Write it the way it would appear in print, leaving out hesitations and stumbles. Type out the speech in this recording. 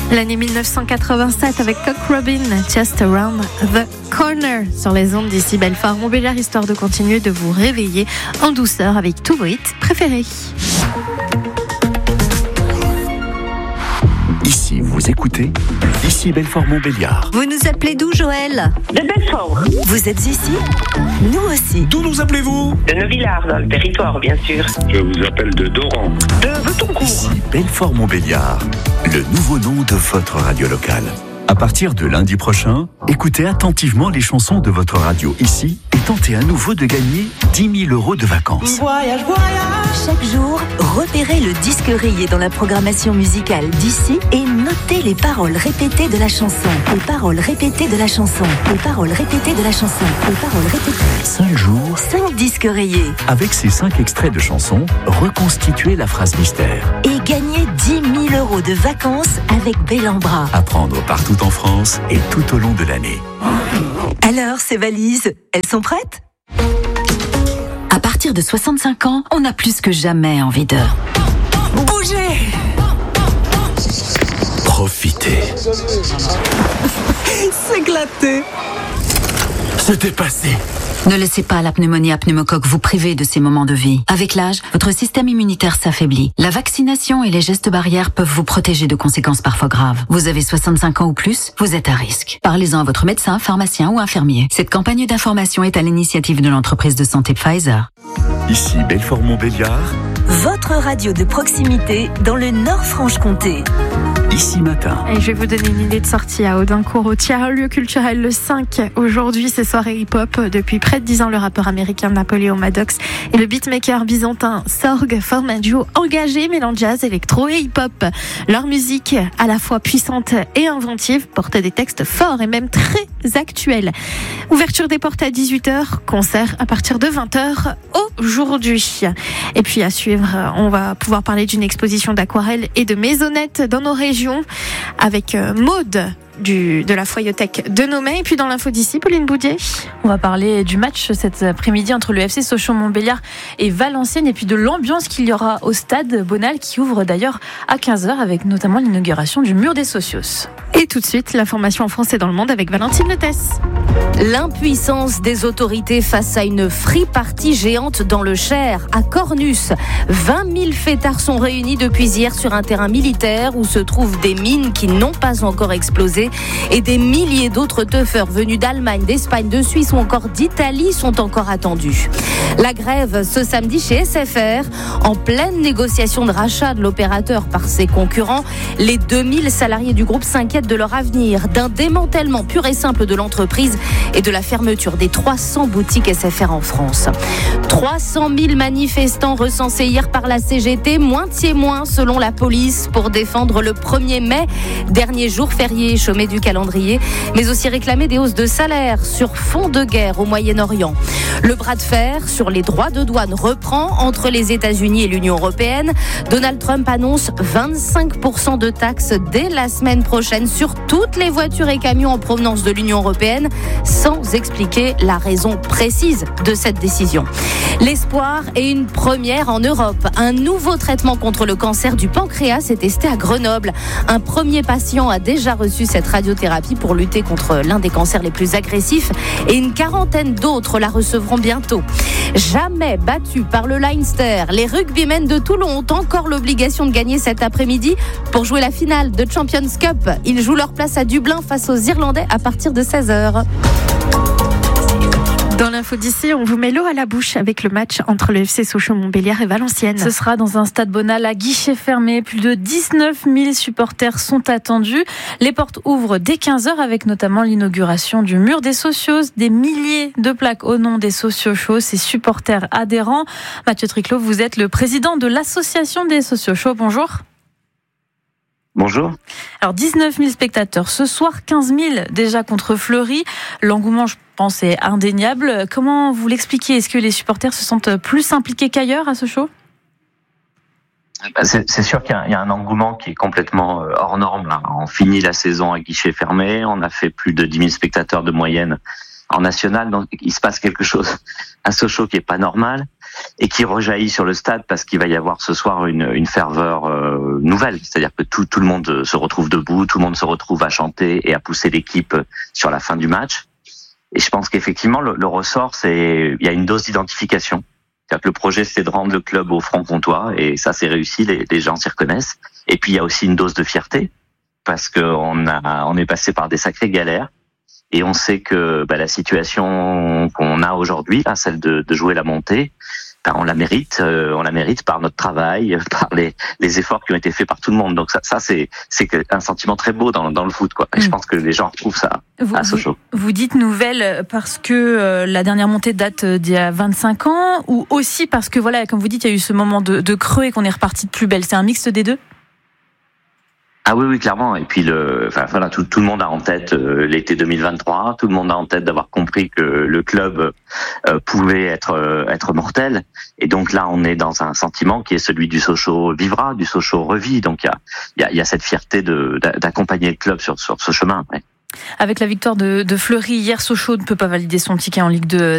L'année 1987 avec Cock Robin, Just Around the Corner sur les ondes d'ici Belfort-Montbéliard, histoire de continuer de vous réveiller en douceur avec tous vos hits préférés. Ici, vous écoutez Ici Belfort-Montbéliard. Vous nous appelez d'où, Joël ? De Belfort. Vous êtes ici ? Nous aussi. D'où nous appelez-vous ? De Neuvillard, dans le territoire, bien sûr. Je vous appelle de Doran. De Betoncourt. Ici Belfort-Montbéliard, le nouveau nom de votre radio locale. À partir de lundi prochain, écoutez attentivement les chansons de votre radio ici et tentez à nouveau de gagner 10 000 € de vacances. Voyage, voyage. Chaque jour, repérez le disque rayé dans la programmation musicale d'ici et notez les paroles répétées de la chanson. Les paroles répétées de la chanson. Les paroles répétées de la chanson. Les paroles répétées. 5 jours, 5 disques rayés. avec ces 5 extraits de chansons, reconstituez la phrase mystère. Et gagnez 10 000 € de vacances avec Bellambra. À prendre partout en France et tout au long de l'année. Alors, ces valises, elles sont prêtes ? À partir de 65 ans, on a plus que jamais envie de bouger. Profitez. S'éclater. C'était passé. Ne laissez pas la pneumonie à pneumocoque vous priver de ces moments de vie. Avec l'âge, votre système immunitaire s'affaiblit. La vaccination et les gestes barrières peuvent vous protéger de conséquences parfois graves. Vous avez 65 ans ou plus, vous êtes à risque. Parlez-en à votre médecin, pharmacien ou infirmier. Cette campagne d'information est à l'initiative de l'entreprise de santé Pfizer. Ici Belfort-Montbéliard, Votre radio de proximité dans le Nord-Franche-Comté. ici matin. Et je vais vous donner une idée de sortie à Audincourt, au tiers-lieu culturel le 5. Aujourd'hui, c'est soirée hip-hop. Depuis près de 10 ans, le rappeur américain Napoléon Maddox et le beatmaker byzantin Sorg forment un duo engagé mêlant jazz, électro et hip-hop. Leur musique, à la fois puissante et inventive, porte des textes forts et même très actuels. Ouverture des portes à 18h, concert à partir de 20h aujourd'hui. Et puis à suivre, on va pouvoir parler d'une exposition d'aquarelles et de maisonnettes dans nos régions avec Maude de la Foyothèque de Nomé. Et puis dans l'info d'ici, Pauline Boudier. On va parler du match cet après-midi entre le FC Sochaux-Montbéliard et Valenciennes, et puis de l'ambiance qu'il y aura au stade Bonal, qui ouvre d'ailleurs à 15h avec notamment l'inauguration du mur des socios. Et tout de suite, l'information en France et dans le monde avec Valentine Letès. L'impuissance des autorités face à une free party géante dans le Cher, à Cornus. 20 000 fêtards sont réunis depuis hier sur un terrain militaire où se trouvent des mines qui n'ont pas encore explosé, et des milliers d'autres teufeurs venus d'Allemagne, d'Espagne, de Suisse ou encore d'Italie sont encore attendus. La grève ce samedi chez SFR, en pleine négociation de rachat de l'opérateur par ses concurrents. Les 2000 salariés du groupe s'inquiètent de leur avenir, d'un démantèlement pur et simple de l'entreprise et de la fermeture des 300 boutiques SFR en France. 300 000 manifestants recensés hier par la CGT, moitié moins selon la police, pour défendre le 1er mai, dernier jour férié chômé du calendrier, mais aussi réclamer des hausses de salaire sur fond de guerre au Moyen-Orient. Le bras de fer sur les droits de douane reprend entre les États-Unis et l'Union européenne. Donald Trump annonce 25% de taxes dès la semaine prochaine sur toutes les voitures et camions en provenance de l'Union européenne, sans expliquer la raison précise de cette décision. L'espoir est une première en Europe. Un nouveau traitement contre le cancer du pancréas est testé à Grenoble. Un premier patient a déjà reçu cette radiothérapie pour lutter contre l'un des cancers les plus agressifs, et une quarantaine d'autres la recevront bientôt. Jamais battus par le Leinster, les rugbymen de Toulon ont encore l'obligation de gagner cet après-midi pour jouer la finale de Champions Cup. Ils jouent leur place à Dublin face aux Irlandais à partir de 16h. Dans l'info d'ici, on vous met l'eau à la bouche avec le match entre le FC Sochaux-Montbéliard et Valenciennes. Ce sera dans un stade Bonal à guichet fermé. Plus de 19 000 supporters sont attendus. Les portes ouvrent dès 15h avec notamment l'inauguration du mur des socios. Des milliers de plaques au nom des socios chauds, ces supporters adhérents. Mathieu Triclot, vous êtes le président de l'association des socios chauds. Bonjour. Bonjour. Alors 19 000 spectateurs ce soir, 15 000 déjà contre Fleury. L'engouement, je pense, est indéniable. Comment vous l'expliquez ? Est-ce que les supporters se sentent plus impliqués qu'ailleurs à ce show ? C'est sûr qu'il y a un engouement qui est complètement hors norme. Là. On finit la saison à guichet fermé. On a fait plus de 10 000 spectateurs de moyenne en national. Donc il se passe quelque chose à Sochaux qui est pas normal. et qui rejaillit sur le stade parce qu'il va y avoir ce soir une ferveur nouvelle. C'est-à-dire que tout le monde se retrouve debout, tout le monde se retrouve à chanter et à pousser l'équipe sur la fin du match. Et je pense qu'effectivement, le ressort, il y a une dose d'identification. C'est-à-dire que le projet, c'est de rendre le club au franc-comtois, et ça, c'est réussi, les gens s'y reconnaissent. Et puis, il y a aussi une dose de fierté, parce qu'on est passé par des sacrées galères, et on sait que la situation qu'on a aujourd'hui, celle de jouer la montée, on la mérite par notre travail, par les efforts qui ont été faits par tout le monde. Donc ça c'est un sentiment très beau dans le foot, quoi. Et je pense que les gens retrouvent ça à Sochaux. Vous dites nouvelle parce que la dernière montée date d'il y a 25 ans, ou aussi parce que voilà, comme vous dites, il y a eu ce moment de creux et qu'on est reparti de plus belle. C'est un mix des deux? Ah oui, clairement. Et puis tout le monde a en tête l'été 2023. Tout le monde a en tête d'avoir compris que le club pouvait être mortel. Et donc là, on est dans un sentiment qui est celui du Sochaux vivra, du Sochaux revit. Donc il y a cette fierté d'accompagner le club sur ce chemin. Ouais. Avec la victoire de Fleury hier, Sochaux ne peut pas valider son ticket en Ligue 2